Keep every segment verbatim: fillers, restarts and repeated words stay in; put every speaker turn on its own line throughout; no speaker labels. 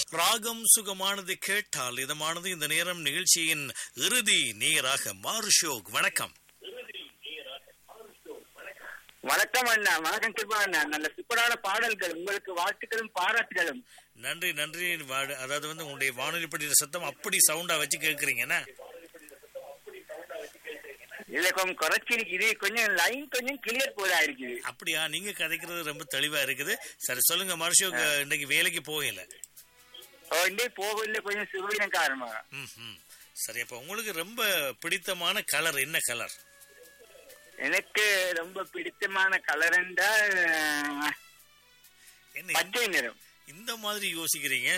ராகம் சுகமானது கேட்டால் இதமானது. இந்த நேரம் நிகழ்ச்சியின் இறுதி நேராக மார்ஷோக். வணக்கம்.
வணக்கம் அண்ணா. வணக்கம் கிருபா அண்ணா. நல்ல சூப்பரான பாடல்கள். உங்களுக்கு வாழ்த்துக்களும் பாராட்டுகளும்.
நன்றி நன்றி. அதாவது வந்து உங்களுடைய வானொலி பற்றிய சத்தம் அப்படி சவுண்டா வச்சு கேட்கறீங்கன்னா
இல்ல கொஞ்சம் குறைச்சிருக்குது. கொஞ்சம் லைன் கொஞ்சம் கிளியர் போதா இருக்குது.
அப்படியா? நீங்க கதைக்கிறது ரொம்ப தெளிவா இருக்குது. சரி சொல்லுங்க மார்ஷோக், இன்னைக்கு வேலைக்கு போகல?
இன்னைக்கு போகல, கொஞ்சம் சுருவின காரணமா.
ம் சரி. அப்ப உங்களுக்கு ரொம்ப பிடித்தமான கலர் என்ன கலர்?
எனக்கு ரொம்ப பிடித்தமான கலர் என்றால் பச்சை நிறம்.
இந்த மாதிரி யோசிக்கிறீங்க?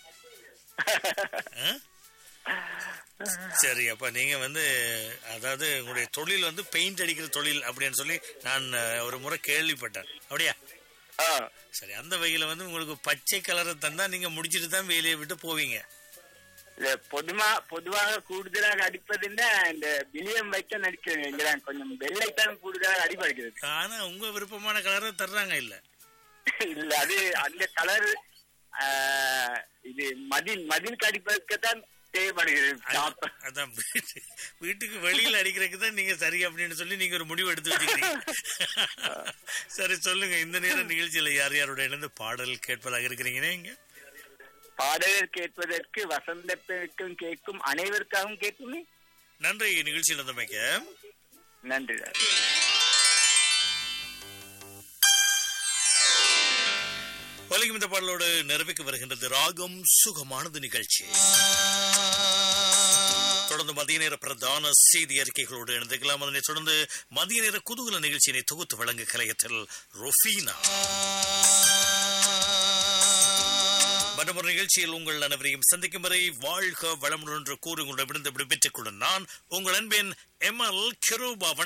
சரி. அப்ப நீங்க வந்து அதாவது உங்களுடைய தொழில் வந்து பெயிண்ட் அடிக்கிற தொழில் அப்படின்னு சொல்லி நான் ஒரு முறை கேள்விப்பட்டேன். அப்படியா? சரி. அந்த வகையில வந்து உங்களுக்கு பச்சை கலரை தந்தா நீங்க முடிச்சிட்டு தான் வேலையை விட்டு போவீங்க.
பொதுவா பொதுவாக கூடுதலாக அடிப்பதுன்னா இந்த வில்லியம் வைக்க நடிக்கிறேன். கொஞ்சம் வெள்ளைத்தான் கூடுதலாக அடிப்படுகிறது.
ஆனா உங்க விருப்பமான கலரை தர்றாங்க இல்ல?
இல்ல, அது அந்த கலர் இது மதில் மதிலுக்கு அடிப்பதற்கு தான் தேவைப்படுகிறது.
அதான் வீட்டுக்கு வெளியில அடிக்கிறதுக்கு தான் நீங்க சரி அப்படின்னு சொல்லி நீங்க ஒரு முடிவு எடுத்து வச்சுக்கிறீங்க. சரி சொல்லுங்க, இந்த நேரம் நிகழ்ச்சியில யார் யாரோட இணைந்து பாடல் கேட்பதாக இருக்கிறீங்கன்னா? இங்க
பாடல்கள் கேட்பதற்கு வசந்தத்திற்கும் கேட்கும் அனைவருக்காகவும் கேட்குமே.
நன்றி நிகழ்ச்சியில் இருந்தமைக்க.
நன்றி.
வலிக்கும் இந்த பாடலோடு நிறைவுக்கு வருகின்றது ராகம் சுகமானது நிகழ்ச்சி. தொடர்ந்து மதிய நேர பிரதான செய்தி அறிக்கைகளோடு இணைந்துக்கலாம். அதனை தொடர்ந்து மதிய நேர குதூகல நிகழ்ச்சியினை தொகுத்து வழங்க கலையத்தில் ரொஃபீனா. மற்றொரு நிகழ்ச்சியில் உங்கள் அனைவரையும் சந்திக்கும் வரை வாழ்க வளமுடன் என்று கூறி கொண்டு விடுந்து விடுபெற்றுக் கொள்ள நான் உங்கள் அன்பின் எம் எல் கிருபா.